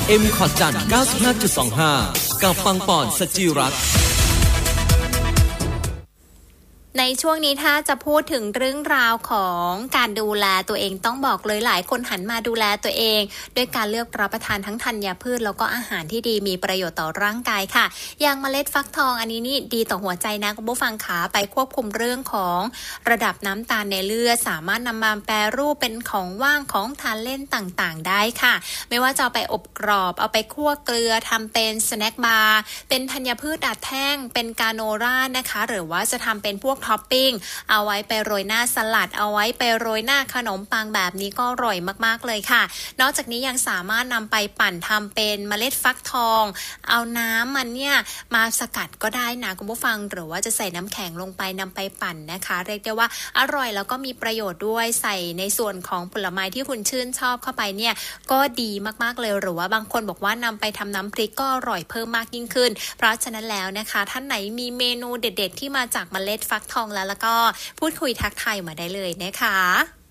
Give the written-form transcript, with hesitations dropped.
M ขอดจันทร์ 95.25 กับปังปอนสจิรัตน์ในช่วงนี้ถ้าจะพูดถึงเรื่องราวของการดูแลตัวเองต้องบอกเลยหลายคนหันมาดูแลตัวเองด้วยการเลือกรับประทานทั้งธัญพืชแล้วก็อาหารที่ดีมีประโยชน์ต่อร่างกายค่ะอย่างเมล็ดฟักทองอันนี้นี่ดีต่อหัวใจนะคุณผู้ฟังขาไปควบคุมเรื่องของระดับน้ำตาลในเลือดสามารถนำมาแปรรูปเป็นของว่างของทานเล่นต่างๆได้ค่ะไม่ว่าจะเอาไปอบกรอบเอาไปคั่วเกลือทำเป็นสแน็คบาร์เป็นธัญพืชอัดแท่งเป็นกาโนรานะคะหรือว่าจะทำเป็นพวกท็อปปิ้งเอาไว้ไปโรยหน้าสลัดเอาไว้ไปโรยหน้าขนมปังแบบนี้ก็อร่อยมากๆเลยค่ะนอกจากนี้ยังสามารถนำไปปั่นทำเป็นเมล็ดฟักทองเอาน้ำมันเนี่ยมาสกัดก็ได้นะคุณผู้ฟังหรือว่าจะใส่น้ำแข็งลงไปนำไปปั่นนะคะเรียกได้ว่าอร่อยแล้วก็มีประโยชน์ด้วยใส่ในส่วนของผลไม้ที่คุณชื่นชอบเข้าไปเนี่ยก็ดีมากๆเลยหรือว่าบางคนบอกว่านำไปทำน้ำพริกก็อร่อยเพิ่มมากยิ่งขึ้นเพราะฉะนั้นแล้วนะคะท่านไหนมีเมนูเด็ดๆที่มาจากเมล็ดฟักทองแล้วก็พูดคุยทักทายมาได้เลยนะคะ